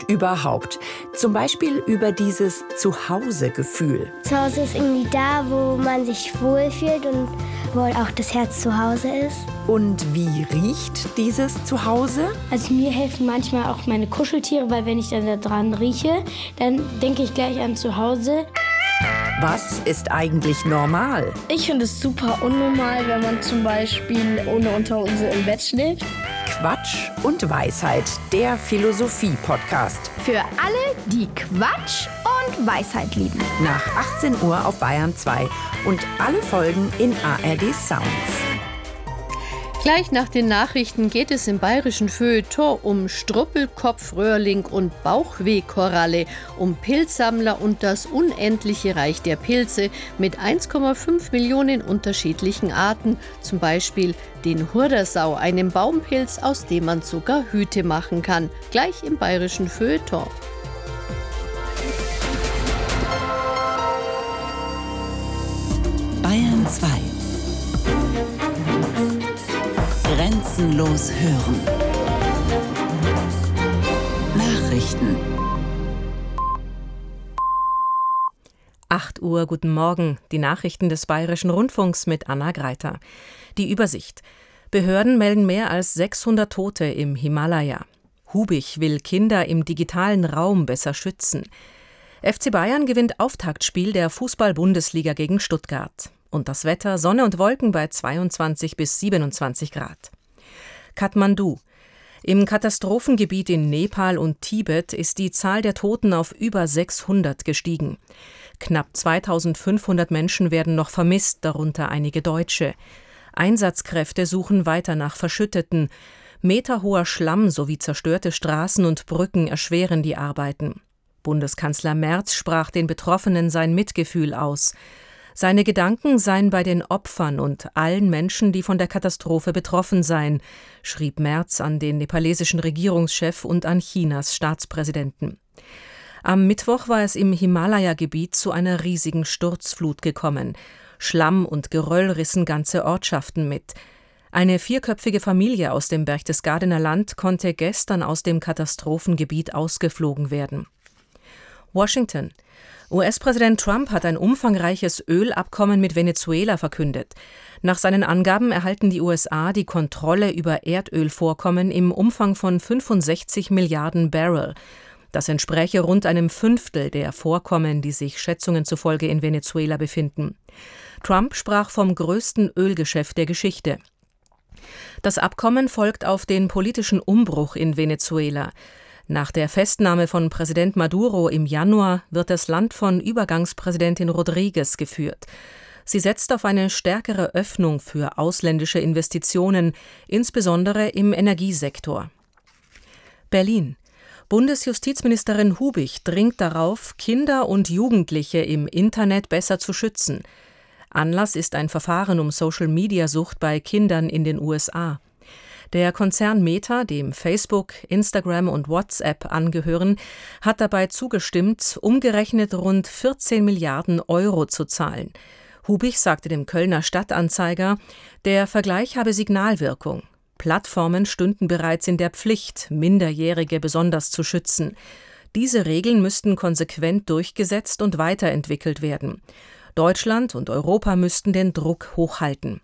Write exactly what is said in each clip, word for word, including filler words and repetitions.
überhaupt. Zum Beispiel über dieses Zuhause-Gefühl. Zuhause ist irgendwie da, wo man sich wohlfühlt und wo auch das Herz zu Hause ist. Und wie riecht dieses Zuhause? Also mir helfen manchmal auch meine Kuscheltiere, weil wenn ich dann da dran rieche, dann denke ich gleich an zu Hause. Was ist eigentlich normal? Ich finde es super unnormal, wenn man zum Beispiel ohne Unterhose im Bett schläft. Quatsch und Weisheit, der Philosophie-Podcast. Für alle, die Quatsch und Weisheit lieben. Nach achtzehn Uhr auf Bayern zwei und alle Folgen in A R D Sounds. Gleich nach den Nachrichten geht es im bayerischen Feuilleton um Struppelkopf, Röhrling und Bauchwehkoralle, um Pilzsammler und das unendliche Reich der Pilze mit eins Komma fünf Millionen unterschiedlichen Arten, zum Beispiel den Hurdersau, einem Baumpilz, aus dem man sogar Hüte machen kann. Gleich im bayerischen Feuilleton. Bayern zwei. Grenzenlos hören. Nachrichten. acht Uhr, guten Morgen. Die Nachrichten des Bayerischen Rundfunks mit Anna Greiter. Die Übersicht. Behörden melden mehr als sechshundert Tote im Himalaya. Hubich will Kinder im digitalen Raum besser schützen. F C Bayern gewinnt Auftaktspiel der Fußball-Bundesliga gegen Stuttgart. Und das Wetter, Sonne und Wolken bei zweiundzwanzig bis siebenundzwanzig Grad. Kathmandu. Im Katastrophengebiet in Nepal und Tibet ist die Zahl der Toten auf über sechshundert gestiegen. Knapp zweitausendfünfhundert Menschen werden noch vermisst, darunter einige Deutsche. Einsatzkräfte suchen weiter nach Verschütteten. Meterhoher Schlamm sowie zerstörte Straßen und Brücken erschweren die Arbeiten. Bundeskanzler Merz sprach den Betroffenen sein Mitgefühl aus. Seine Gedanken seien bei den Opfern und allen Menschen, die von der Katastrophe betroffen seien, schrieb Merz an den nepalesischen Regierungschef und an Chinas Staatspräsidenten. Am Mittwoch war es im Himalaya-Gebiet zu einer riesigen Sturzflut gekommen. Schlamm und Geröll rissen ganze Ortschaften mit. Eine vierköpfige Familie aus dem Berchtesgadener Land konnte gestern aus dem Katastrophengebiet ausgeflogen werden. Washington. U S-Präsident Trump hat ein umfangreiches Ölabkommen mit Venezuela verkündet. Nach seinen Angaben erhalten die U S A die Kontrolle über Erdölvorkommen im Umfang von fünfundsechzig Milliarden Barrel. Das entspräche rund einem Fünftel der Vorkommen, die sich Schätzungen zufolge in Venezuela befinden. Trump sprach vom größten Ölgeschäft der Geschichte. Das Abkommen folgt auf den politischen Umbruch in Venezuela. Nach der Festnahme von Präsident Maduro im Januar wird das Land von Übergangspräsidentin Rodriguez geführt. Sie setzt auf eine stärkere Öffnung für ausländische Investitionen, insbesondere im Energiesektor. Berlin. Bundesjustizministerin Hubich dringt darauf, Kinder und Jugendliche im Internet besser zu schützen. Anlass ist ein Verfahren um Social-Media-Sucht bei Kindern in den U S A. Der Konzern Meta, dem Facebook, Instagram und WhatsApp angehören, hat dabei zugestimmt, umgerechnet rund vierzehn Milliarden Euro zu zahlen. Hubich sagte dem Kölner Stadtanzeiger, der Vergleich habe Signalwirkung. Plattformen stünden bereits in der Pflicht, Minderjährige besonders zu schützen. Diese Regeln müssten konsequent durchgesetzt und weiterentwickelt werden. Deutschland und Europa müssten den Druck hochhalten.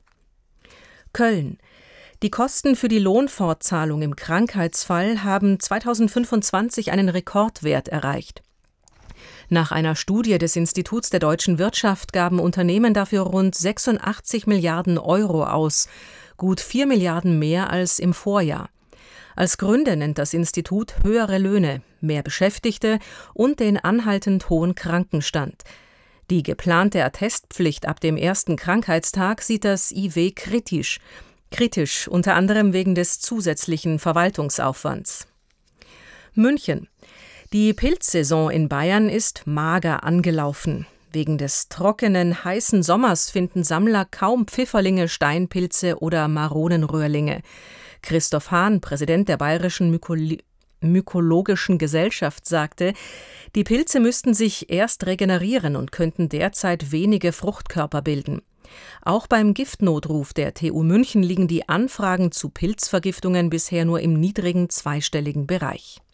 Köln. Die Kosten für die Lohnfortzahlung im Krankheitsfall haben zweitausendfünfundzwanzig einen Rekordwert erreicht. Nach einer Studie des Instituts der deutschen Wirtschaft gaben Unternehmen dafür rund sechsundachtzig Milliarden Euro aus, gut vier Milliarden mehr als im Vorjahr. Als Gründe nennt das Institut höhere Löhne, mehr Beschäftigte und den anhaltend hohen Krankenstand. Die geplante Attestpflicht ab dem ersten Krankheitstag sieht das I W kritisch. Kritisch, unter anderem wegen des zusätzlichen Verwaltungsaufwands. München. Die Pilzsaison in Bayern ist mager angelaufen. Wegen des trockenen, heißen Sommers finden Sammler kaum Pfifferlinge, Steinpilze oder Maronenröhrlinge. Christoph Hahn, Präsident der Bayerischen Mykol- Mykologischen Gesellschaft, sagte, die Pilze müssten sich erst regenerieren und könnten derzeit wenige Fruchtkörper bilden. Auch beim Giftnotruf der T U München liegen die Anfragen zu Pilzvergiftungen bisher nur im niedrigen zweistelligen Bereich.